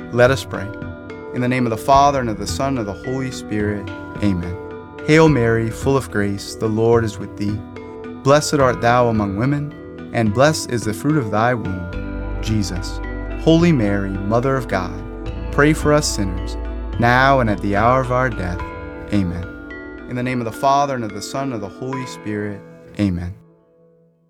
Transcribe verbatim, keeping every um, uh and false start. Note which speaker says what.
Speaker 1: Let us pray. In the name of the Father, and of the Son, and of the Holy Spirit. Amen. Hail Mary, full of grace, the Lord is with thee. Blessed art thou among women, and blessed is the fruit of thy womb, Jesus. Holy Mary, Mother of God, pray for us sinners, now and at the hour of our death. Amen. In the name of the Father, and of the Son, and of the Holy Spirit. Amen.